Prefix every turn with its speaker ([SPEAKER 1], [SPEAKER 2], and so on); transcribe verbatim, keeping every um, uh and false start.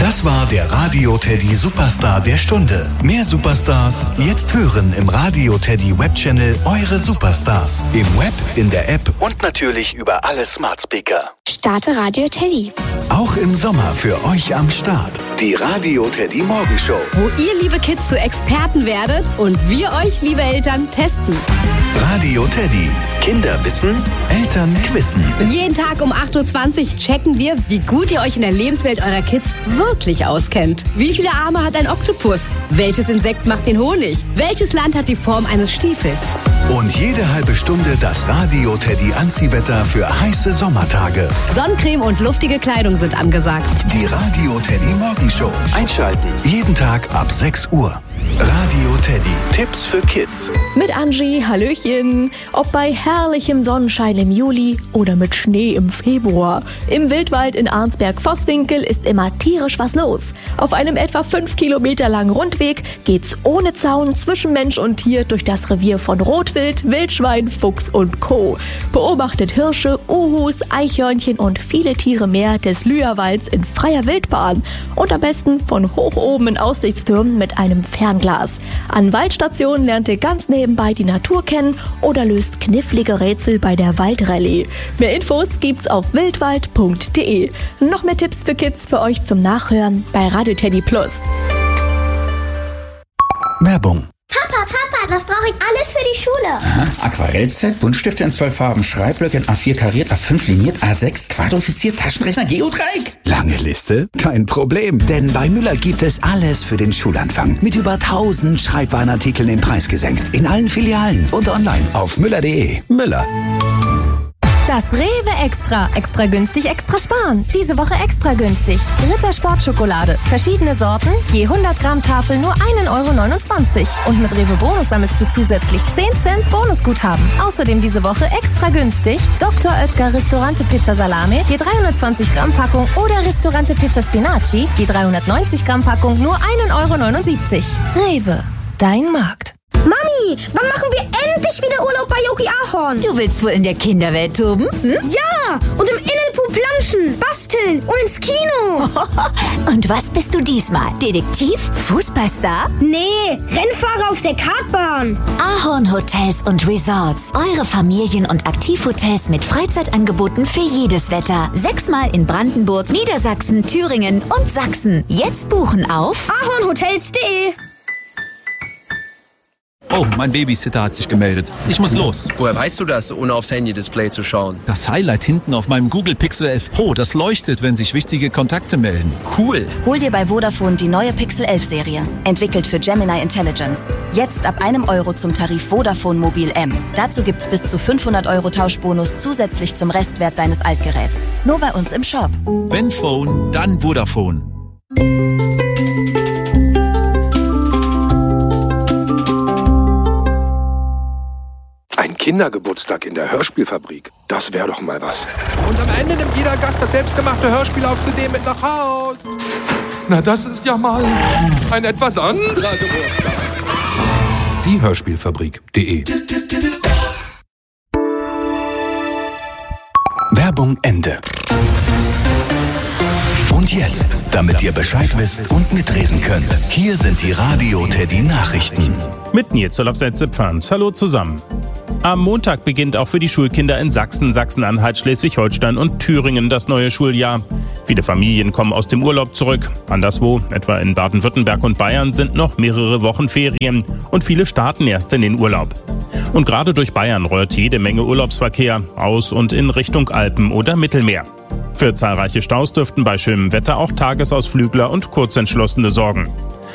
[SPEAKER 1] Das war der Radio Teddy Superstar der Stunde. Mehr Superstars jetzt hören im Radio Teddy Webchannel Eure Superstars. Im Web, in der App und natürlich über alle Smart Speaker.
[SPEAKER 2] Starte Radio Teddy.
[SPEAKER 1] Auch im Sommer für euch am Start. Die Radio Teddy Morgenshow.
[SPEAKER 3] Wo ihr, liebe Kids, zu Experten werdet und wir euch, liebe Eltern, testen.
[SPEAKER 1] Radio Teddy. Kinder wissen, Eltern quizzen.
[SPEAKER 3] Jeden Tag um acht Uhr zwanzig checken wir, wie gut ihr euch in der Lebenswelt eurer Kids wirklich auskennt. Wie viele Arme hat ein Oktopus? Welches Insekt macht den Honig? Welches Land hat die Form eines Stiefels?
[SPEAKER 1] Und jede halbe Stunde das Radio Teddy Anziehwetter für heiße Sommertage.
[SPEAKER 3] Sonnencreme und luftige Kleidung sind angesagt.
[SPEAKER 1] Die Radio Teddy Morgenshow. Einschalten. Jeden Tag ab sechs Uhr. Radio Teddy. Tipps für Kids.
[SPEAKER 4] Mit Angie, Hallöchen. Ob bei herrlichem Sonnenschein im Juli oder mit Schnee im Februar. Im Wildwald in Arnsberg-Vosswinkel ist immer tierisch was los. Auf einem etwa fünf Kilometer langen Rundweg geht's ohne Zaun zwischen Mensch und Tier durch das Revier von Rotwild, Wildschwein, Fuchs und Co. Beobachtet Hirsche, Uhus, Eichhörnchen und viele Tiere mehr des Lüerwalds in freier Wildbahn. Und am besten von hoch oben in Aussichtstürmen mit einem Fernglas. An Waldstationen lernt ihr ganz nebenbei die Natur kennen oder löst knifflige Rätsel bei der Waldrallye. Mehr Infos gibt's auf wildwald punkt de. Noch mehr Tipps für Kids für euch zum Nachhören bei Radio Teddy Plus.
[SPEAKER 1] Werbung.
[SPEAKER 2] Papa, Papa, was brauche ich alles für die Schule?
[SPEAKER 5] Aha, Aquarellset, Buntstifte in zwölf Farben, Schreibblöcke in A vier kariert, A fünf liniert, A sechs quadrifiziert, Taschenrechner, Geodreieck.
[SPEAKER 6] Lange Liste? Kein Problem, denn bei Müller gibt es alles für den Schulanfang. Mit über tausend Schreibwarenartikeln im Preis gesenkt. In allen Filialen und online auf müller punkt de. Müller.
[SPEAKER 7] Das Rewe Extra. Extra günstig, extra sparen. Diese Woche extra günstig. Ritter Sportschokolade. Verschiedene Sorten, je hundert Gramm Tafel nur ein Euro neunundzwanzig. Und mit Rewe Bonus sammelst du zusätzlich zehn Cent Bonusguthaben. Außerdem diese Woche extra günstig Doktor Oetker Ristorante Pizza Salame, je dreihundertzwanzig Gramm Packung oder Ristorante Pizza Spinaci, je dreihundertneunzig Gramm Packung nur ein Euro neunundsiebzig. Rewe, dein Markt.
[SPEAKER 8] Mami, wann machen wir endlich wieder Urlaub bei Yogi Ahorn?
[SPEAKER 9] Du willst wohl in der Kinderwelt toben? Hm?
[SPEAKER 8] Ja, und im Innenpool planschen, basteln und ins Kino.
[SPEAKER 9] Und was bist du diesmal? Detektiv? Fußballstar?
[SPEAKER 8] Nee, Rennfahrer auf der Kartbahn.
[SPEAKER 9] Ahorn Hotels und Resorts. Eure Familien- und Aktivhotels mit Freizeitangeboten für jedes Wetter. Sechsmal in Brandenburg, Niedersachsen, Thüringen und Sachsen. Jetzt buchen auf
[SPEAKER 8] ahornhotels punkt de.
[SPEAKER 10] Oh, mein Babysitter hat sich gemeldet. Ich muss los.
[SPEAKER 11] Woher weißt du das, ohne aufs Handy-Display zu schauen?
[SPEAKER 10] Das Highlight hinten auf meinem Google Pixel elf Pro, das leuchtet, wenn sich wichtige Kontakte melden.
[SPEAKER 11] Cool.
[SPEAKER 12] Hol dir bei Vodafone die neue Pixel elf Serie. Entwickelt für Gemini Intelligence. Jetzt ab einem Euro zum Tarif Vodafone Mobil M. Dazu gibt's bis zu fünfhundert Euro Tauschbonus zusätzlich zum Restwert deines Altgeräts. Nur bei uns im Shop.
[SPEAKER 10] Wenn Phone, dann Vodafone.
[SPEAKER 13] Ein Kindergeburtstag in der Hörspielfabrik. Das wäre doch mal was.
[SPEAKER 14] Und am Ende nimmt jeder Gast das selbstgemachte Hörspiel auf C D mit nach Haus. Na, das ist ja mal ein etwas anderer Geburtstag.
[SPEAKER 13] Die Hörspielfabrik punkt de.
[SPEAKER 1] Werbung Ende. Und jetzt, damit ihr Bescheid wisst und mitreden könnt, hier sind die Radio Teddy Nachrichten.
[SPEAKER 15] Mit Nils Zepfand. Hallo zusammen. Am Montag beginnt auch für die Schulkinder in Sachsen, Sachsen-Anhalt, Schleswig-Holstein und Thüringen das neue Schuljahr. Viele Familien kommen aus dem Urlaub zurück. Anderswo, etwa in Baden-Württemberg und Bayern, sind noch mehrere Wochen Ferien und viele starten erst in den Urlaub. Und gerade durch Bayern rollt jede Menge Urlaubsverkehr aus und in Richtung Alpen oder Mittelmeer. Für zahlreiche Staus dürften bei schönem Wetter auch Tagesausflügler und Kurzentschlossene sorgen.